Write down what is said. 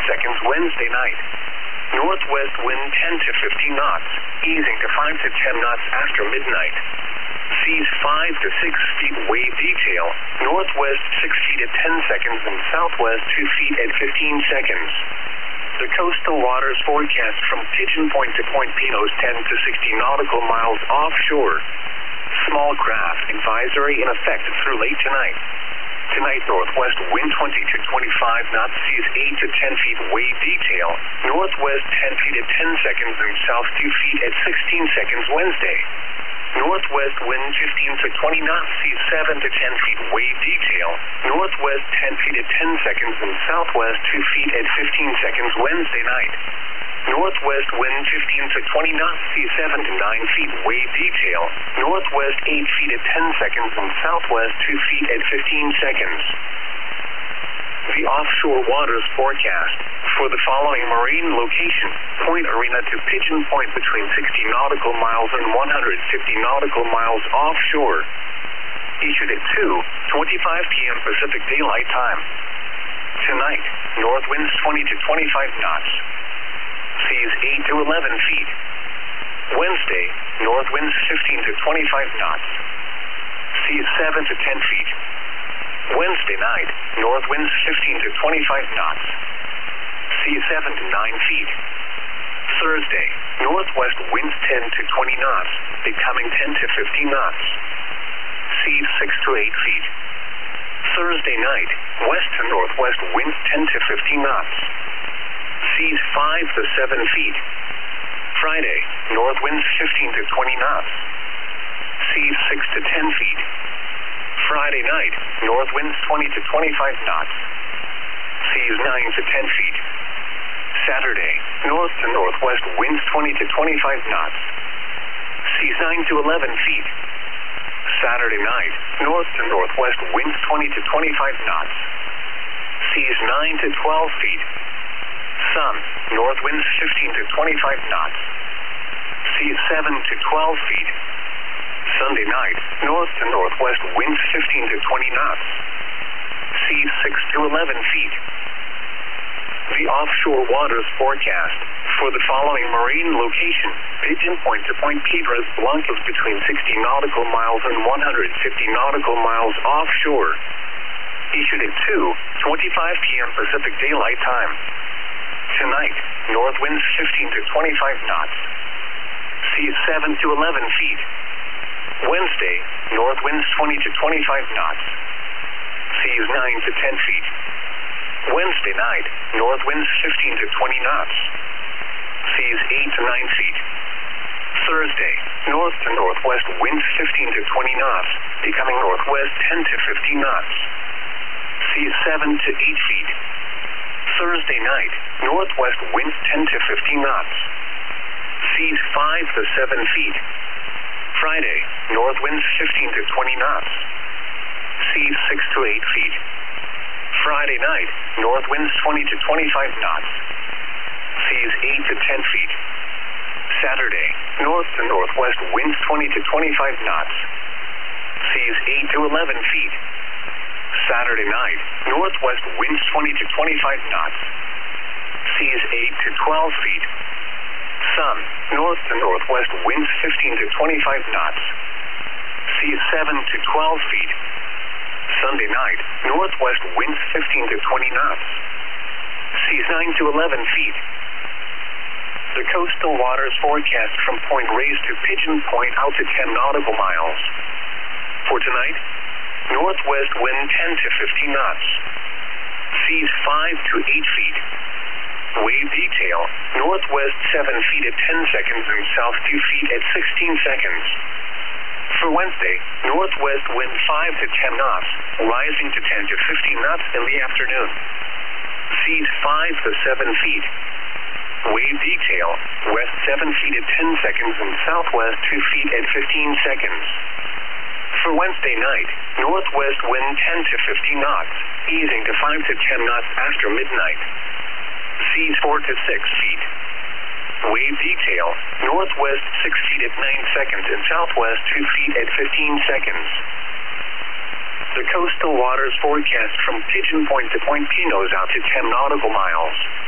seconds Wednesday night. Northwest wind 10 to 15 knots, easing to 5 to 10 knots after midnight. Seas 5 to 6 feet wave detail, northwest 6 feet at 10 seconds and southwest 2 feet at 15 seconds. The coastal waters forecast from Pigeon Point to Point Pinos 10 to 60 nautical miles offshore. Small craft advisory in effect through late tonight. Tonight, northwest wind 20 to 25 knots, seas 8 to 10 feet wave detail, northwest 10 feet at 10 seconds and south 2 feet at 16 seconds Wednesday. Northwest wind 15 to 20 knots, seas 7 to 10 feet wave detail, northwest 10 feet at 10 seconds and southwest 2 feet at 15 seconds Wednesday night. Northwest wind 15 to 20 knots, seas 7 to 9 feet wave detail, northwest 8 feet at 10 seconds and southwest 2 feet at 15 seconds. The offshore waters forecast for the following marine location: Point Arena to Pigeon Point between 60 nautical miles and 150 nautical miles offshore. Issued at 2:25 p.m. Pacific Daylight Time. Tonight, north winds 20 to 25 knots. Seas 8 to 11 feet. Wednesday, north winds 15 to 25 knots. Seas 7 to 10 feet. Wednesday night, north winds 15 to 25 knots. Seas 7 to 9 feet. Thursday, northwest winds 10 to 20 knots, becoming 10 to 15 knots. Seas 6 to 8 feet. Thursday night, west to northwest winds 10 to 15 knots. Seas 5 to 7 feet. Friday, north winds 15 to 20 knots. Seas 6 to 10 feet. Friday night, north winds 20 to 25 knots. Seas 9 to 10 feet. Saturday, north to northwest winds 20 to 25 knots. Seas 9 to 11 feet. Saturday night, north to northwest winds 20 to 25 knots. Seas 9 to 12 feet. Sun, north winds 15 to 25 knots. Seas 7 to 12 feet. Sunday night, north to northwest winds 15 to 20 knots. Seas 6 to 11 feet. The offshore waters forecast for the following marine location: Pigeon Point to Point Piedras Blancas between 60 nautical miles and 150 nautical miles offshore. Issued at 2:25 p.m. Pacific Daylight Time. Tonight, north winds 15 to 25 knots. Seas 7 to 11 feet. Wednesday, north winds 20 to 25 knots. Seas 9 to 10 feet. Wednesday night, north winds 15 to 20 knots. Seas 8 to 9 feet. Thursday, north to northwest winds 15 to 20 knots, becoming northwest 10 to 15 knots. Seas 7 to 8 feet. Thursday night, northwest winds 10 to 15 knots. Seas 5 to 7 feet. Friday, north winds 15 to 20 knots. Seas 6 to 8 feet. Friday night, north winds 20 to 25 knots. Seas 8 to 10 feet. Saturday, north to northwest winds 20 to 25 knots. Seas 8 to 11 feet. Saturday night, northwest winds 20 to 25 knots. Seas 8 to 12 feet. Sun, north to northwest winds 15 to 25 knots. Seas 7 to 12 feet. Sunday night, northwest winds 15 to 20 knots. Seas 9 to 11 feet. The coastal waters forecast from Point Reyes to Pigeon Point out to 10 nautical miles. For tonight, northwest wind 10 to 15 knots. Seas 5 to 8 feet. Wave detail, northwest 7 feet at 10 seconds and south 2 feet at 16 seconds. For Wednesday, northwest wind 5 to 10 knots, rising to 10 to 15 knots in the afternoon. Seas 5 to 7 feet. Wave detail, west 7 feet at 10 seconds and southwest 2 feet at 15 seconds. For Wednesday night, northwest wind 10 to 15 knots, easing to 5 to 10 knots after midnight. Seas 4 to 6 feet. Wave detail, northwest 6 feet at 9 seconds and southwest 2 feet at 15 seconds. The coastal waters forecast from Pigeon Point to Point Pinos out to 10 nautical miles.